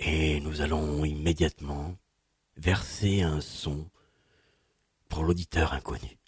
Et nous allons immédiatement verser un son pour l'auditeur inconnu.